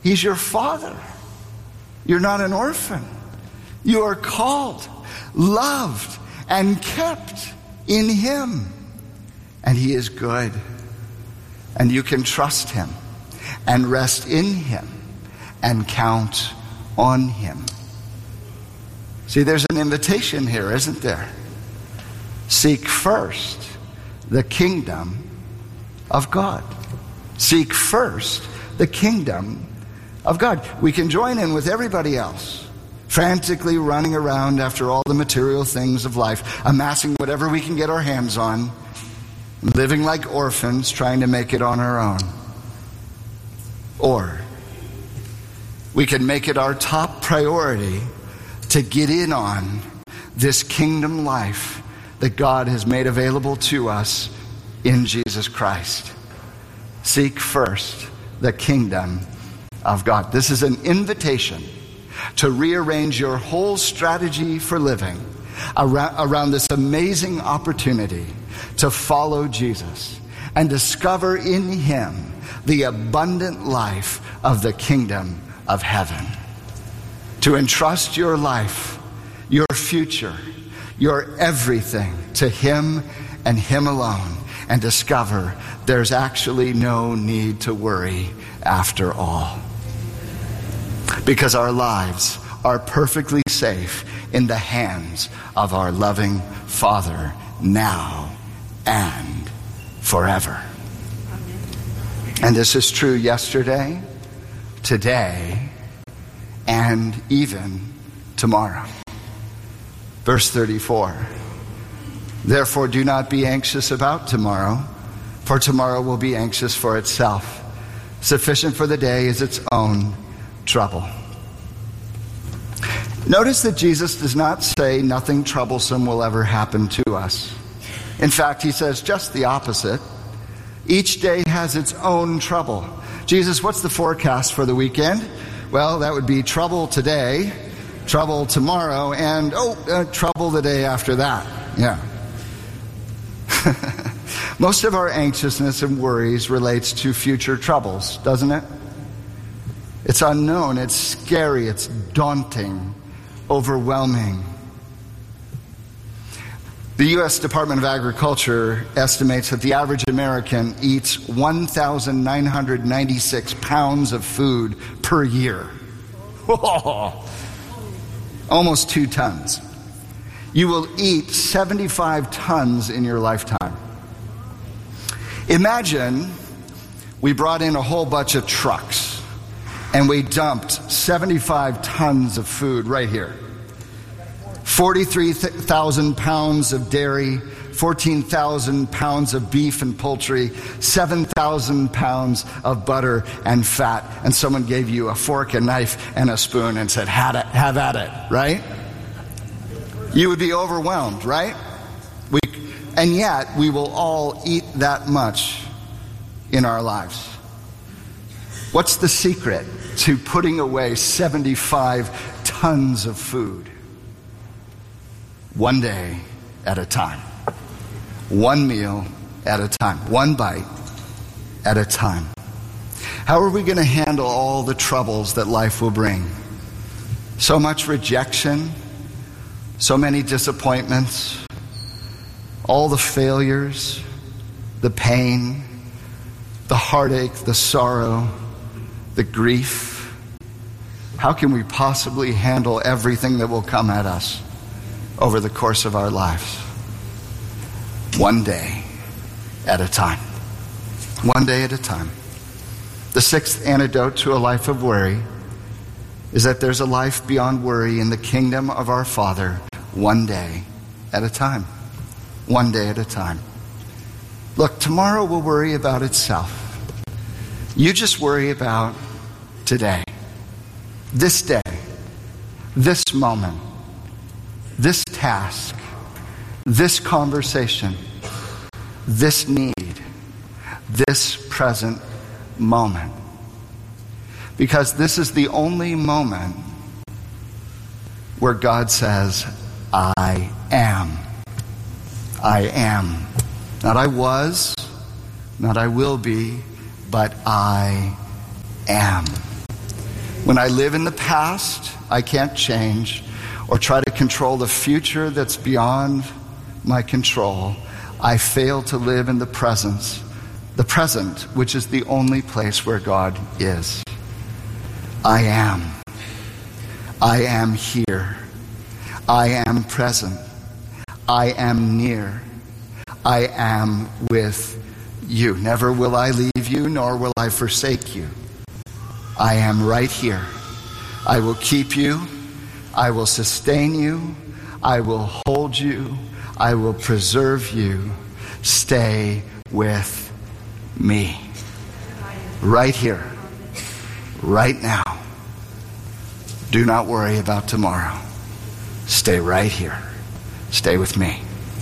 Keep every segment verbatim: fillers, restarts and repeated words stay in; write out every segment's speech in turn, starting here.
He's your Father. You're not an orphan. You are called, loved, and kept in Him. And He is good. And you can trust Him and rest in Him and count on Him. See, there's an invitation here, isn't there? Seek first the kingdom of God. Seek first the kingdom of God. We can join in with everybody else, frantically running around after all the material things of life, amassing whatever we can get our hands on, living like orphans, trying to make it on our own. Or we can make it our top priority to get in on this kingdom life that God has made available to us in Jesus Christ. Seek first the kingdom of God. This is an invitation to rearrange your whole strategy for living around, around this amazing opportunity to follow Jesus and discover in Him the abundant life of the kingdom of heaven. To entrust your life, your future, your everything to Him and Him alone, and discover there's actually no need to worry after all. Because our lives are perfectly safe in the hands of our loving Father now and forever. And this is true yesterday, today, and even tomorrow. Verse thirty-four. Therefore, do not be anxious about tomorrow, for tomorrow will be anxious for itself. Sufficient for the day is its own trouble. Notice that Jesus does not say nothing troublesome will ever happen to us. In fact, He says just the opposite. Each day has its own trouble. Jesus, what's the forecast for the weekend? Well, that would be trouble today, trouble tomorrow, and, oh, uh, trouble the day after that. Yeah. Most of our anxiousness and worries relates to future troubles, doesn't it? It's unknown, it's scary, it's daunting, overwhelming. The U S Department of Agriculture estimates that the average American eats one thousand nine hundred ninety-six pounds of food per year. Almost two tons. You will eat seventy-five tons in your lifetime. Imagine we brought in a whole bunch of trucks and we dumped seventy-five tons of food right here. forty-three thousand pounds of dairy, fourteen thousand pounds of beef and poultry, seven thousand pounds of butter and fat. And someone gave you a fork, a knife, and a spoon and said, have it, have at it, right? You would be overwhelmed, right? We, and yet, we will all eat that much in our lives. What's the secret to putting away seventy-five tons of food? One day at a time. One meal at a time. One bite at a time. How are we going to handle all the troubles that life will bring? So much rejection, so many disappointments, all the failures, the pain, the heartache, the sorrow, the grief. How can we possibly handle everything that will come at us over the course of our lives? One day at a time. One day at a time. The sixth antidote to a life of worry is that there's a life beyond worry in the kingdom of our Father, one day at a time. One day at a time. Look, tomorrow will worry about itself. You just worry about today. This day. This moment. This task, this conversation, this need, this present moment. Because this is the only moment where God says, I am. I am. Not I was, not I will be, but I am. When I live in the past, I can't change, or try to control the future that's beyond my control, I fail to live in the presence, the present, which is the only place where God is. I am. I am here. I am present. I am near. I am with you. Never will I leave you, nor will I forsake you. I am right here. I will keep you. I will sustain you. I will hold you. I will preserve you. Stay with me. Right here. Right now. Do not worry about tomorrow. Stay right here. Stay with me.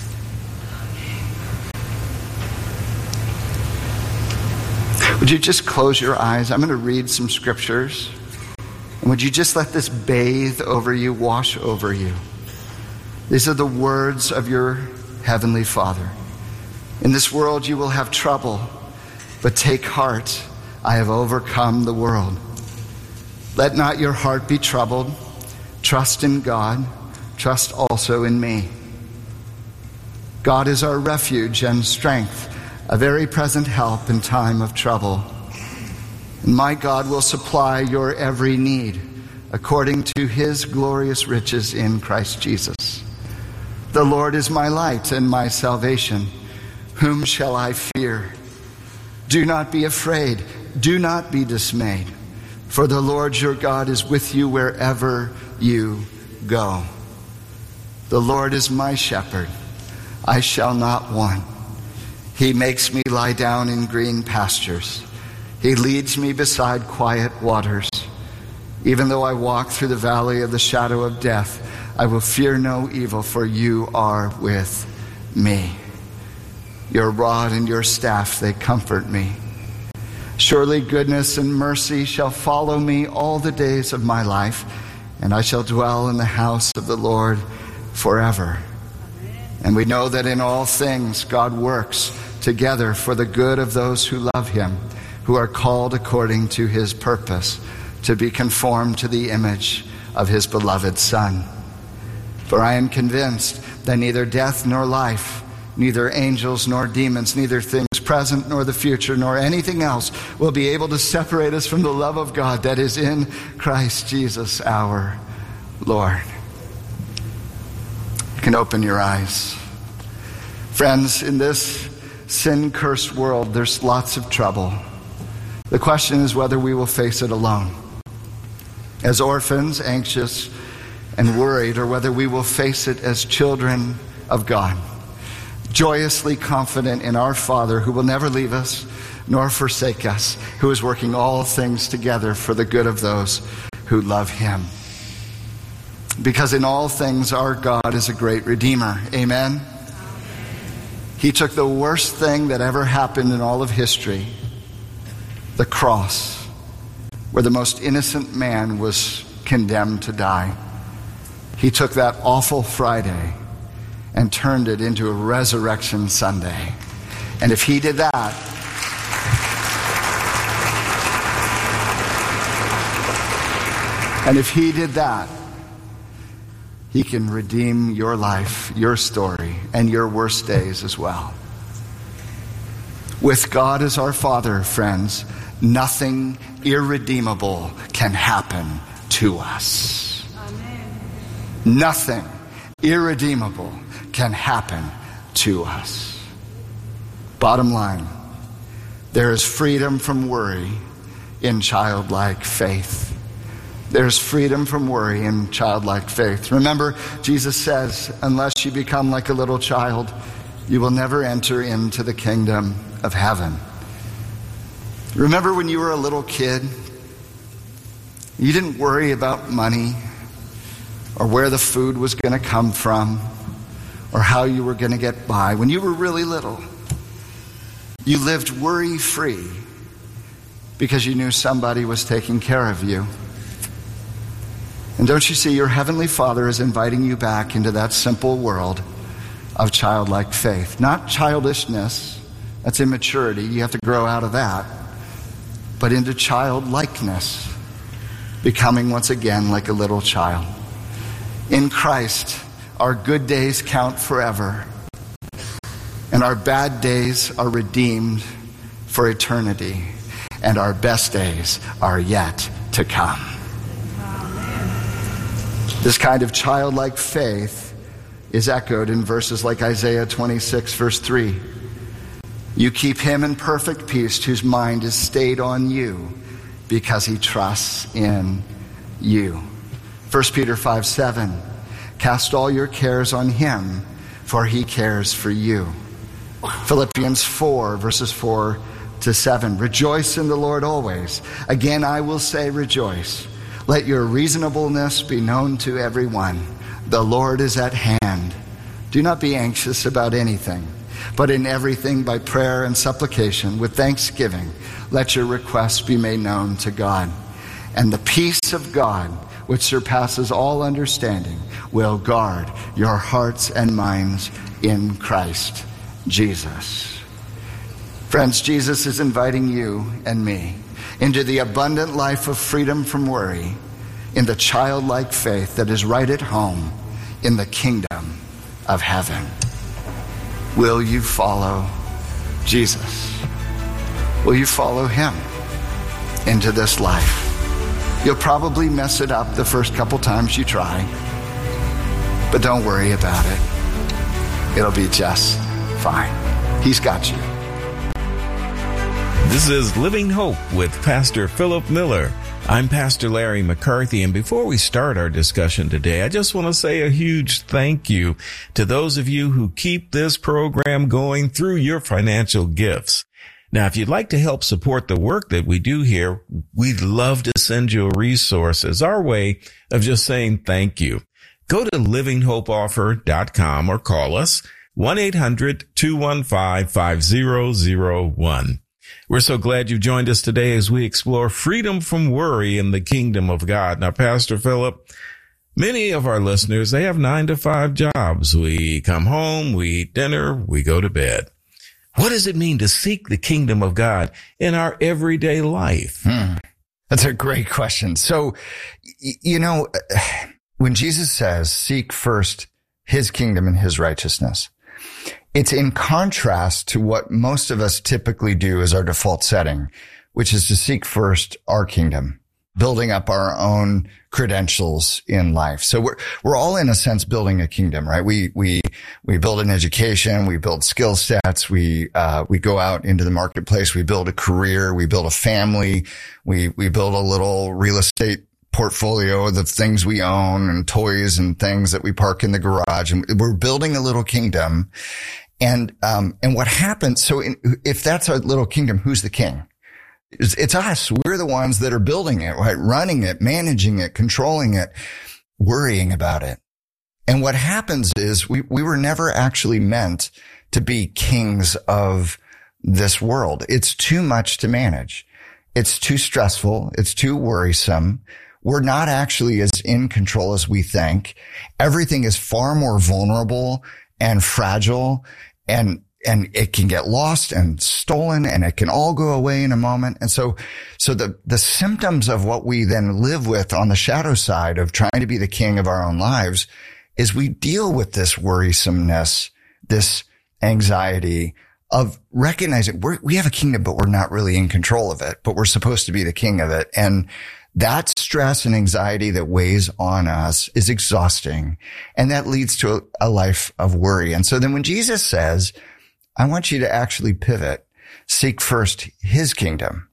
Would you just close your eyes? I'm going to read some scriptures. And would you just let this bathe over you, wash over you? These are the words of your heavenly Father. In this world you will have trouble, but take heart. I have overcome the world. Let not your heart be troubled. Trust in God. Trust also in me. God is our refuge and strength, a very present help in time of trouble. And my God will supply your every need according to his glorious riches in Christ Jesus. The Lord is my light and my salvation. Whom shall I fear? Do not be afraid. Do not be dismayed. For the Lord your God is with you wherever you go. The Lord is my shepherd. I shall not want. He makes me lie down in green pastures. He leads me beside quiet waters. Even though I walk through the valley of the shadow of death, I will fear no evil, for you are with me. Your rod and your staff, they comfort me. Surely goodness and mercy shall follow me all the days of my life, and I shall dwell in the house of the Lord forever. And we know that in all things God works together for the good of those who love him, who are called according to his purpose, to be conformed to the image of his beloved Son. For I am convinced that neither death nor life, neither angels nor demons, neither things present nor the future, nor anything else will be able to separate us from the love of God that is in Christ Jesus our Lord. You can open your eyes. Friends, in this sin-cursed world, there's lots of trouble. The question is whether we will face it alone, as orphans, anxious and worried, or whether we will face it as children of God, joyously confident in our Father who will never leave us nor forsake us, who is working all things together for the good of those who love him. Because in all things our God is a great Redeemer. Amen? He took the worst thing that ever happened in all of history, the cross, where the most innocent man was condemned to die. He took that awful Friday and turned it into a resurrection Sunday. And if he did that, and if he did that, he can redeem your life, your story, and your worst days as well. With God as our Father, friends, nothing irredeemable can happen to us. Amen. Nothing irredeemable can happen to us. Bottom line, there is freedom from worry in childlike faith. There's freedom from worry in childlike faith. Remember, Jesus says, unless you become like a little child, you will never enter into the kingdom of heaven. Remember when you were a little kid, you didn't worry about money or where the food was going to come from or how you were going to get by. When you were really little, you lived worry-free because you knew somebody was taking care of you. And don't you see, your Heavenly Father is inviting you back into that simple world of childlike faith. Not childishness, that's immaturity, you have to grow out of that, but into childlikeness. becoming once again like a little child. In Christ, our good days count forever, and our bad days are redeemed for eternity, and our best days are yet to come. This kind of childlike faith is echoed in verses like Isaiah twenty-six, verse three. You keep him in perfect peace whose mind is stayed on you because he trusts in you. First Peter five, seven. Cast all your cares on him, for he cares for you. Philippians four, verses four to seven. Rejoice in the Lord always. Again, I will say rejoice. Let your reasonableness be known to everyone. The Lord is at hand. Do not be anxious about anything, but in everything by prayer and supplication with thanksgiving, let your requests be made known to God. And the peace of God, which surpasses all understanding, will guard your hearts and minds in Christ Jesus. Friends, Jesus is inviting you and me into the abundant life of freedom from worry, in the childlike faith that is right at home in the kingdom of heaven. Will you follow Jesus? Will you follow him into this life? You'll probably mess it up the first couple times you try, but don't worry about it. It'll be just fine. He's got you. This is Living Hope with Pastor Philip Miller. I'm Pastor Larry McCarthy, and before we start our discussion today, I just want to say a huge thank you to those of you who keep this program going through your financial gifts. Now, if you'd like to help support the work that we do here, we'd love to send you a resource as our way of just saying thank you. Go to living hope offer dot com or call us one eight hundred two one five five zero zero one. We're so glad you've joined us today as we explore freedom from worry in the kingdom of God. Now, Pastor Philip, many of our listeners, they have nine to five jobs. We come home, we eat dinner, we go to bed. What does it mean to seek the kingdom of God in our everyday life? Hmm. That's a great question. So, you know, when Jesus says, seek first his kingdom and his righteousness, it's in contrast to what most of us typically do as our default setting, which is to seek first our kingdom, building up our own credentials in life. So we're, we're all in a sense building a kingdom, right? We, we, we build an education, we build skill sets, we, uh, we go out into the marketplace, we build a career, we build a family, we, we build a little real estate portfolio of the things we own and toys and things that we park in the garage. And we're building a little kingdom. And, um, and what happens, so in, if that's our little kingdom, who's the king? It's, it's us. We're the ones that are building it, right? Running it, managing it, controlling it, worrying about it. And what happens is we, we were never actually meant to be kings of this world. It's too much to manage. It's too stressful. It's too worrisome. We're not actually as in control as we think. Everything is far more vulnerable and fragile, and and it can get lost and stolen, and it can all go away in a moment. And so, so the, the symptoms of what we then live with on the shadow side of trying to be the king of our own lives is we deal with this worrisomeness, this anxiety of recognizing we're, we have a kingdom, but we're not really in control of it, but we're supposed to be the king of it. And that stress and anxiety that weighs on us is exhausting. And that leads to a, a life of worry. And so then when Jesus says, I want you to actually pivot, seek first his kingdom.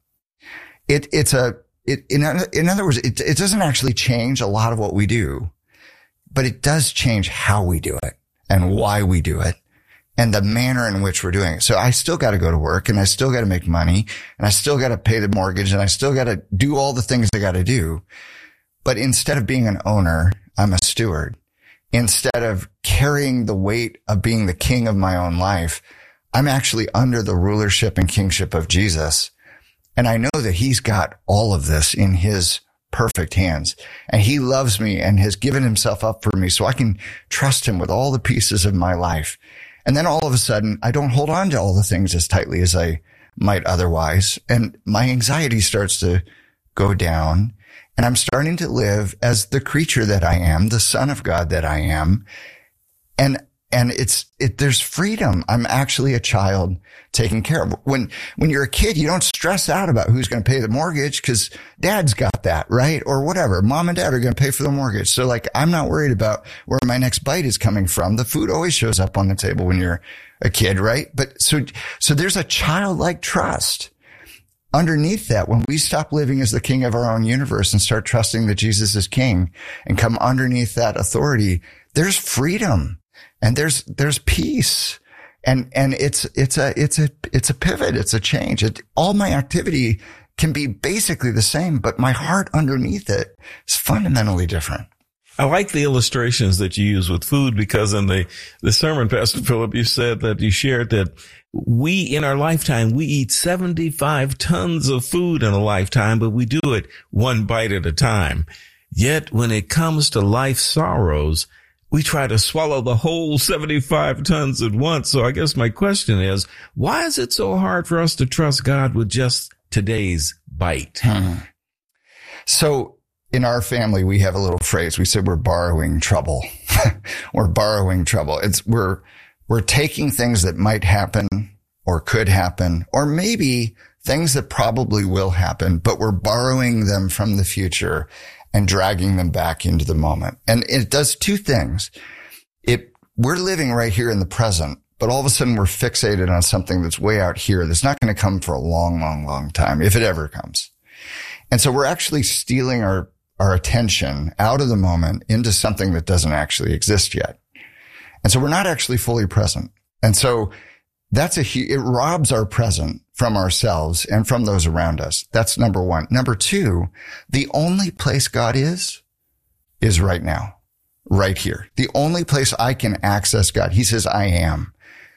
It, it's a, it, in, in other words, it, it doesn't actually change a lot of what we do, but it does change how we do it and why we do it and the manner in which we're doing it. So I still got to go to work, and I still got to make money, and I still got to pay the mortgage, and I still got to do all the things I got to do. But instead of being an owner, I'm a steward. Instead of carrying the weight of being the king of my own life, I'm actually under the rulership and kingship of Jesus. And I know that he's got all of this in his perfect hands, and he loves me and has given himself up for me so I can trust him with all the pieces of my life. And then all of a sudden, I don't hold on to all the things as tightly as I might otherwise. And my anxiety starts to go down, and I'm starting to live as the creature that I am, the son of God that I am. And, and it's, it, there's freedom. I'm actually a child taken care of. When, when you're a kid, you don't stress out about who's going to pay the mortgage because dad's got that, right? Or whatever. Mom and dad are going to pay for the mortgage. So like, I'm not worried about where my next bite is coming from. The food always shows up on the table when you're a kid, right? But so, so there's a childlike trust. Underneath that, when we stop living as the king of our own universe and start trusting that Jesus is king and come underneath that authority, there's freedom and there's, there's peace. And, and it's, it's a, it's a, it's a pivot. It's a change. It, all my activity can be basically the same, but my heart underneath it is fundamentally different. I like the illustrations that you use with food because in the, the sermon, Pastor Philip, you said that you shared that we, in our lifetime, we eat seventy-five tons of food in a lifetime, but we do it one bite at a time. Yet when it comes to life sorrows, we try to swallow the whole seventy-five tons at once. So I guess my question is, why is it so hard for us to trust God with just today's bite? Hmm. So in our family, we have a little phrase. We said we're borrowing trouble. We're borrowing trouble. It's, we're, we're taking things that might happen or could happen, or maybe things that probably will happen, but we're borrowing them from the future and dragging them back into the moment. And it does two things. It, we're living right here in the present, but all of a sudden we're fixated on something that's way out here that's not going to come for a long, long, long time, if it ever comes. And so we're actually stealing our, our attention out of the moment into something that doesn't actually exist yet. And so we're not actually fully present. And so that's a, it robs our present from ourselves and from those around us. That's number one. Number two, the only place God is, is right now, right here. The only place I can access God. He says, I am.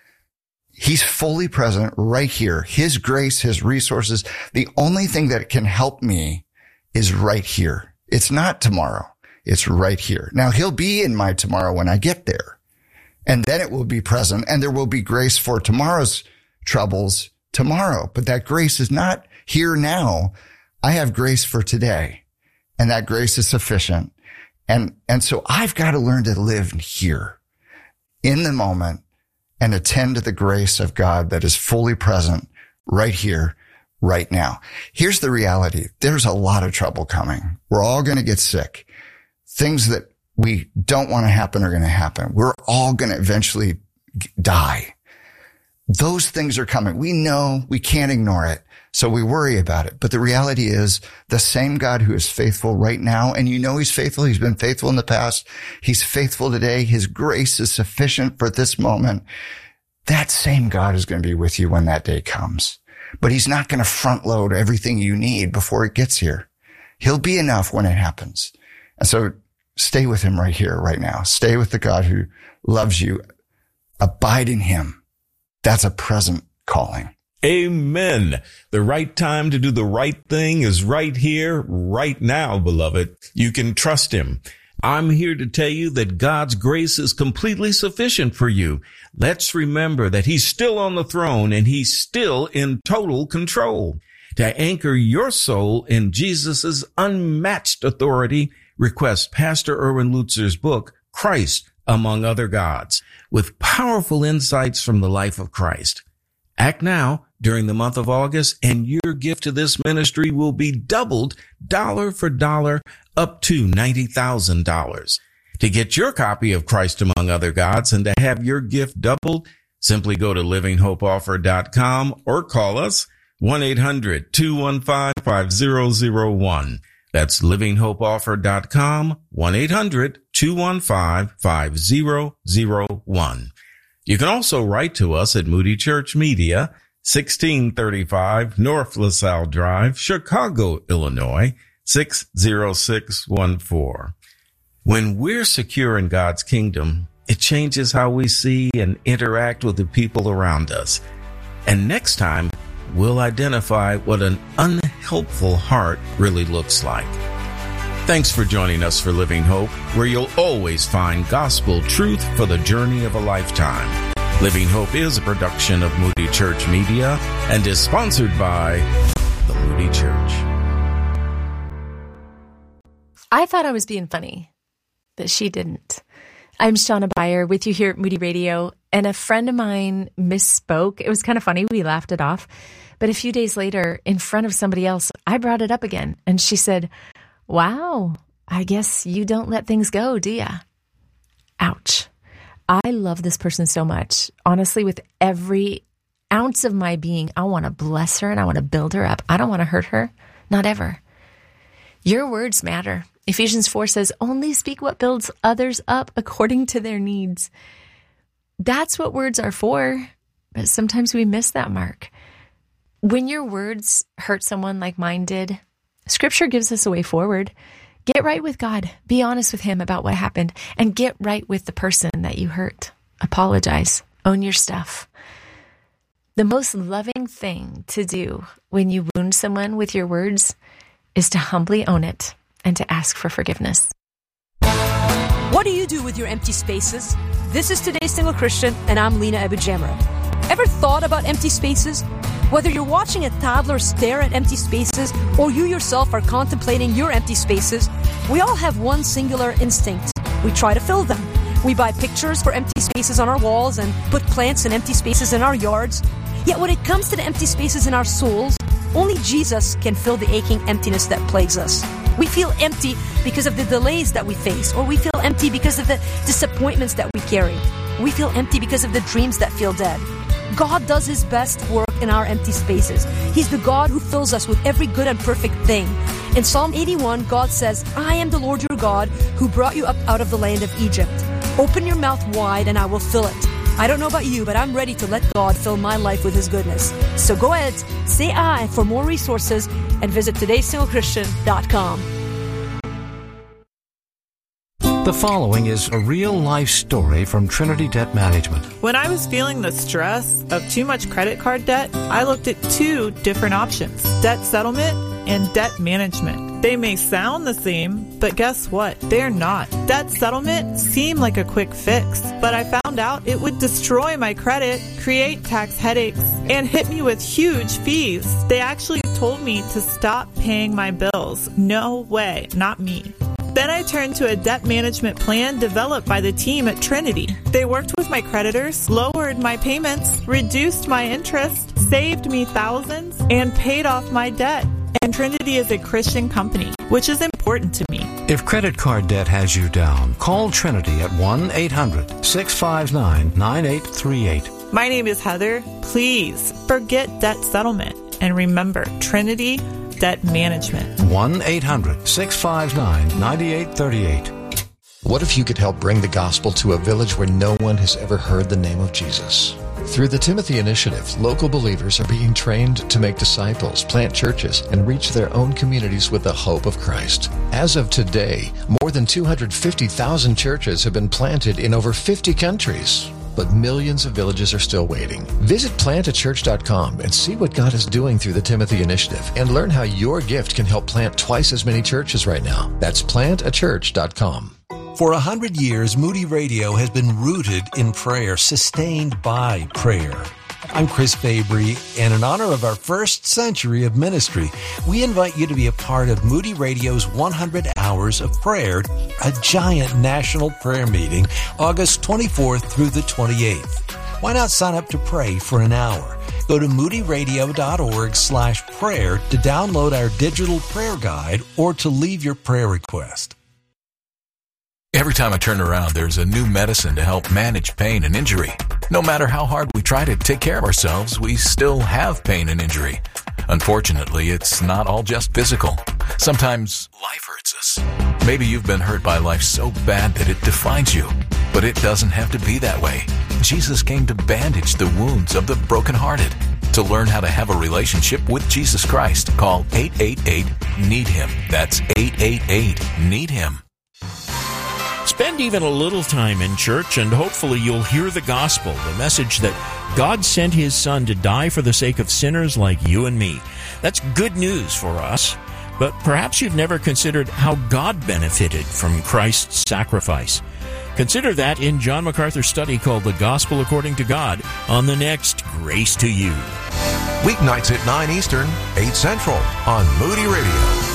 He's fully present right here. His grace, his resources. The only thing that can help me is right here. It's not tomorrow. It's right here. Now he'll be in my tomorrow when I get there. And then it will be present and there will be grace for tomorrow's troubles tomorrow. But that grace is not here now. I have grace for today and that grace is sufficient. And, and so I've got to learn to live here in the moment and attend to the grace of God that is fully present right here, right now. Here's the reality. There's a lot of trouble coming. We're all going to get sick. Things that we don't want to happen are going to happen. We're all going to eventually die. Those things are coming. We know we can't ignore it. So we worry about it. But the reality is the same God who is faithful right now, and you know he's faithful. He's been faithful in the past. He's faithful today. His grace is sufficient for this moment. That same God is going to be with you when that day comes. But he's not going to front load everything you need before it gets here. He'll be enough when it happens. And so stay with him right here, right now. Stay with the God who loves you. Abide in him. That's a present calling. Amen. The right time to do the right thing is right here, right now, beloved. You can trust him. I'm here to tell you that God's grace is completely sufficient for you. Let's remember that he's still on the throne and he's still in total control. To anchor your soul in Jesus' unmatched authority, request Pastor Erwin Lutzer's book, Christ Among Other Gods, with powerful insights from the life of Christ. Act now during the month of August, and your gift to this ministry will be doubled dollar for dollar up to ninety thousand dollars. To get your copy of Christ Among Other Gods and to have your gift doubled, simply go to living hope offer dot com or call us one eight hundred two one five five zero zero one. That's living hope offer dot com, one eight hundred two one five five zero zero one. You can also write to us at Moody Church Media, sixteen thirty-five North LaSalle Drive, Chicago, Illinois, six zero six one four. When we're secure in God's kingdom, it changes how we see and interact with the people around us. And next time, we'll identify what an unhelpful heart really looks like. Thanks for joining us for Living Hope, where you'll always find gospel truth for the journey of a lifetime. Living Hope is a production of Moody Church Media and is sponsored by the Moody Church. I thought I was being funny, but she didn't. I'm Shauna Beyer with you here at Moody Radio, and a friend of mine misspoke. It was kind of funny. We laughed it off. But a few days later, in front of somebody else, I brought it up again. And she said, wow, I guess you don't let things go, do ya? Ouch. I love this person so much. Honestly, with every ounce of my being, I want to bless her and I want to build her up. I don't want to hurt her. Not ever. Your words matter. Ephesians four says, only speak what builds others up according to their needs. That's what words are for, but sometimes we miss that mark. When your words hurt someone like mine did, Scripture gives us a way forward. Get right with God. Be honest with Him about what happened, and get right with the person that you hurt. Apologize. Own your stuff. The most loving thing to do when you wound someone with your words is to humbly own it and to ask for forgiveness. What do you do with your empty spaces? This is Today's Single Christian, and I'm Lena Abu-Jamra. Ever thought about empty spaces? Whether you're watching a toddler stare at empty spaces or you yourself are contemplating your empty spaces, we all have one singular instinct. We try to fill them. We buy pictures for empty spaces on our walls and put plants in empty spaces in our yards. Yet when it comes to the empty spaces in our souls, only Jesus can fill the aching emptiness that plagues us. We feel empty because of the delays that we face, or we feel empty because of the disappointments that we carry. We feel empty because of the dreams that feel dead. God does His best work in our empty spaces. He's the God who fills us with every good and perfect thing. In Psalm eighty-one, God says, I am the Lord your God who brought you up out of the land of Egypt. Open your mouth wide and I will fill it. I don't know about you, but I'm ready to let God fill my life with His goodness. So go ahead, say I for more resources and visit todays single christian dot com. The following is a real-life story from Trinity Debt Management. When I was feeling the stress of too much credit card debt, I looked at two different options, debt settlement and debt management. They may sound the same, but guess what? They're not. Debt settlement seemed like a quick fix, but I found out it would destroy my credit, create tax headaches, and hit me with huge fees. They actually told me to stop paying my bills. No way, not me. Then I turned to a debt management plan developed by the team at Trinity. They worked with my creditors, lowered my payments, reduced my interest, saved me thousands, and paid off my debt. And Trinity is a Christian company, which is important to me. If credit card debt has you down, call Trinity at one eight hundred six five nine nine eight three eight. My name is Heather. Please forget debt settlement and remember Trinity Debt Management. one eight hundred six five nine nine eight three eight. What if you could help bring the gospel to a village where no one has ever heard the name of Jesus? Through the Timothy Initiative, local believers are being trained to make disciples, plant churches, and reach their own communities with the hope of Christ. As of today, more than two hundred fifty thousand churches have been planted in over fifty countries. But millions of villages are still waiting. Visit plant a church dot com and see what God is doing through the Timothy Initiative and learn how your gift can help plant twice as many churches right now. That's plant a church dot com. For a hundred years, Moody Radio has been rooted in prayer, sustained by prayer. I'm Chris Fabry, and in honor of our first century of ministry, we invite you to be a part of Moody Radio's one hundred Hours of Prayer, a giant national prayer meeting, August twenty-fourth through the twenty-eighth. Why not sign up to pray for an hour? Go to moodyradio.org slash prayer to download our digital prayer guide or to leave your prayer request. Every time I turn around, there's a new medicine to help manage pain and injury. No matter how hard we try to take care of ourselves, we still have pain and injury. Unfortunately, it's not all just physical. Sometimes life hurts us. Maybe you've been hurt by life so bad that it defines you. But it doesn't have to be that way. Jesus came to bandage the wounds of the brokenhearted. To learn how to have a relationship with Jesus Christ, call eight eight eight, need him. That's eight eight eight, need him. Spend even a little time in church, and hopefully you'll hear the gospel, the message that God sent His Son to die for the sake of sinners like you and me. That's good news for us, but perhaps you've never considered how God benefited from Christ's sacrifice. Consider that in John MacArthur's study called The Gospel According to God on the next Grace to You. Weeknights at nine Eastern, eight Central on Moody Radio.